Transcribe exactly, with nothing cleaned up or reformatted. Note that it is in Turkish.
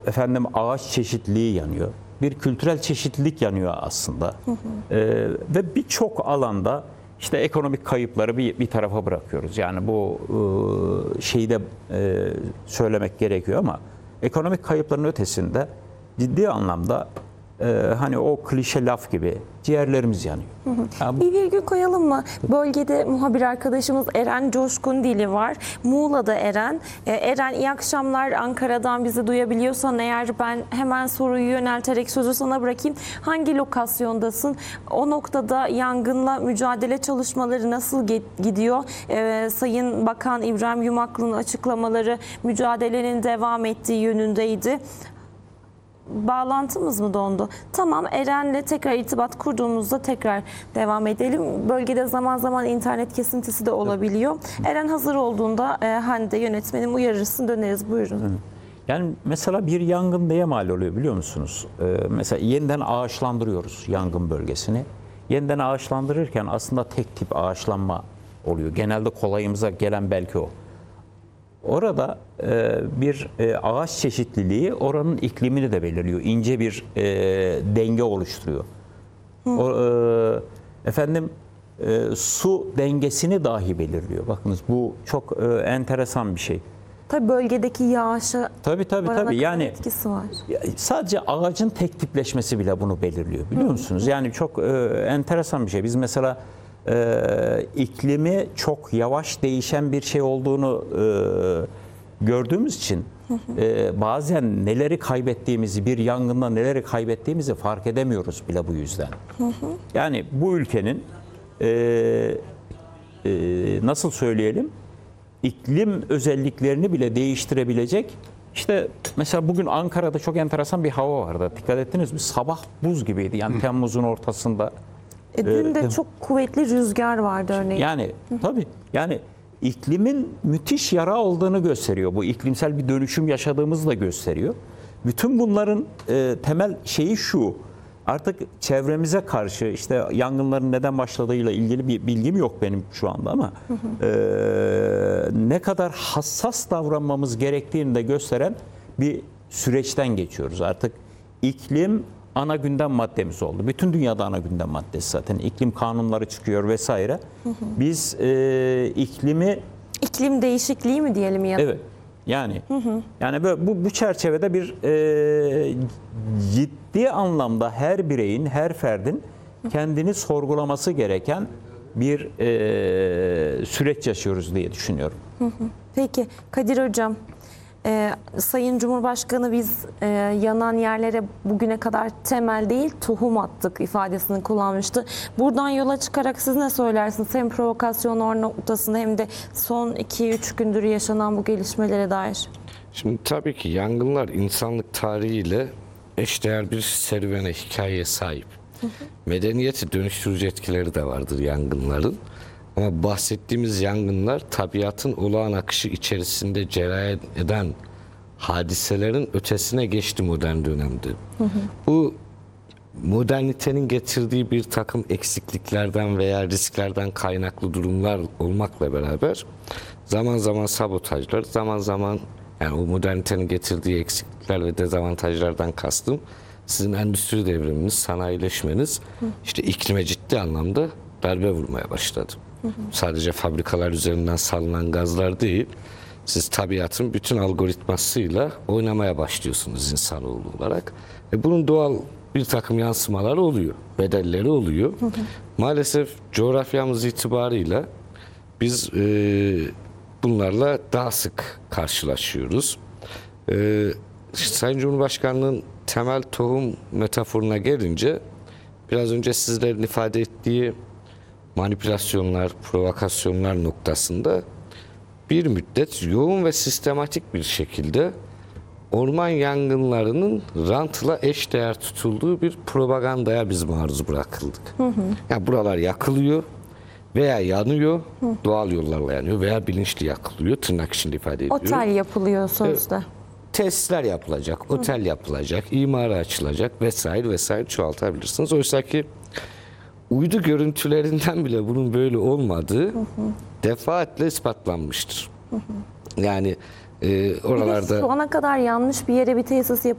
efendim ağaç çeşitliliği yanıyor. Bir kültürel çeşitlilik yanıyor aslında. Hı hı. Ee, ve birçok alanda işte ekonomik kayıpları bir, bir tarafa bırakıyoruz. Yani bu e, şeyi de e, söylemek gerekiyor ama ekonomik kayıpların ötesinde ciddi anlamda e, hani o klişe laf gibi ciğerlerimiz yanıyor. Hı hı. Yani bu... Bir virgül koyalım mı? Bölgede muhabir arkadaşımız Eren Coşkun Dili var. Muğla'da Eren. Ee, Eren iyi akşamlar. Ankara'dan bizi duyabiliyorsan eğer ben hemen soruyu yönelterek sözü sana bırakayım. Hangi lokasyondasın? O noktada yangınla mücadele çalışmaları nasıl gidiyor? Ee, Sayın Bakan İbrahim Yumaklı'nın açıklamaları mücadelenin devam ettiği yönündeydi. Bağlantımız mı dondu? Tamam, Eren'le tekrar irtibat kurduğumuzda tekrar devam edelim. Bölgede zaman zaman internet kesintisi de olabiliyor. Eren hazır olduğunda e, Hande yönetmenim uyarırsın, döneriz. Buyurun. Yani mesela bir yangın neye mal oluyor biliyor musunuz? Ee, mesela yeniden ağaçlandırıyoruz yangın bölgesini. Yeniden ağaçlandırırken aslında tek tip ağaçlanma oluyor. Genelde kolayımıza gelen belki o. Orada e, bir e, ağaç çeşitliliği oranın iklimini de belirliyor. İnce bir e, denge oluşturuyor. O, e, efendim e, su dengesini dahi belirliyor. Bakınız bu çok e, enteresan bir şey. Tabii bölgedeki yağışa tabii tabii tabii yani etkisi var. Sadece ağacın tek tipleşmesi bile bunu belirliyor biliyor Hı. musunuz? Yani çok e, enteresan bir şey. Biz mesela e, iklimi çok yavaş değişen bir şey olduğunu e, gördüğümüz için e, bazen neleri kaybettiğimizi, bir yangında neleri kaybettiğimizi fark edemiyoruz bile bu yüzden. Yani bu ülkenin e, e, nasıl söyleyelim? İklim özelliklerini bile değiştirebilecek. İşte mesela bugün Ankara'da çok enteresan bir hava vardı. Dikkat ettiniz mi? Sabah buz gibiydi. Yani Temmuz'un ortasında. E, dün de e, çok kuvvetli rüzgar vardı örneğin. Yani tabii. Yani iklimin müthiş yara olduğunu gösteriyor. Bu iklimsel bir dönüşüm yaşadığımızı da gösteriyor. Bütün bunların e, temel şeyi şu. Artık çevremize karşı işte yangınların neden başladığıyla ilgili bir bilgim yok benim şu anda ama hı hı. E, ne kadar hassas davranmamız gerektiğini de gösteren bir süreçten geçiyoruz. Artık iklim ana gündem maddemiz oldu. Bütün dünyada ana gündem maddesi zaten. İklim kanunları çıkıyor vesaire. Hı hı. Biz e, iklimi... İklim değişikliği mi diyelim ya? Evet. Yani hı hı. yani böyle bu bu çerçevede bir e, ciddi anlamda her bireyin, her ferdin kendini sorgulaması gereken bir e, süreç yaşıyoruz diye düşünüyorum. Hı hı. Peki Kadir Hocam, e, Sayın Cumhurbaşkanı biz e, yanan yerlere bugüne kadar temel değil tohum attık ifadesini kullanmıştı. Buradan yola çıkarak siz ne söylersiniz? Hem provokasyon noktasında hem de son iki üç gündür yaşanan bu gelişmelere dair. Şimdi tabii ki yangınlar insanlık tarihiyle eşdeğer bir serüvene, hikayeye sahip. Hı hı. Medeniyeti dönüştürücü etkileri de vardır yangınların. Ama bahsettiğimiz yangınlar tabiatın olağan akışı içerisinde cereyan eden hadiselerin ötesine geçti modern dönemde. Hı hı. Bu modernitenin getirdiği bir takım eksikliklerden veya risklerden kaynaklı durumlar olmakla beraber zaman zaman sabotajlar, zaman zaman yani o modernitenin getirdiği eksiklikler ve dezavantajlardan kastım sizin endüstri devriminiz, sanayileşmeniz hı. işte iklime ciddi anlamda darbe vurmaya başladı. Hı hı. Sadece fabrikalar üzerinden salınan gazlar değil, siz tabiatın bütün algoritmasıyla oynamaya başlıyorsunuz insanoğlu olarak. E bunun doğal bir takım yansımaları oluyor, bedelleri oluyor. Hı hı. Maalesef coğrafyamız itibarıyla biz e, bunlarla daha sık karşılaşıyoruz. E, Sayın Cumhurbaşkanı'nın temel tohum metaforuna gelince, biraz önce sizlerin ifade ettiği manipülasyonlar, provokasyonlar noktasında bir müddet yoğun ve sistematik bir şekilde orman yangınlarının rantla eşdeğer tutulduğu bir propagandaya biz maruz bırakıldık. Hı hı. Yani buralar yakılıyor veya yanıyor, hı. doğal yollarla yanıyor veya bilinçli yakılıyor, tırnak içinde ifade ediyorum. Otel yapılıyor sözde. Evet. Tesisler yapılacak, otel yapılacak, imara açılacak vesaire vesaire çoğaltabilirsiniz. Oysa ki uydu görüntülerinden bile bunun böyle olmadığı hı hı. defaatle ispatlanmıştır. Hı hı. Yani e, oralarda... Şu ana kadar yanlış bir yere bir tesis yapılıyor.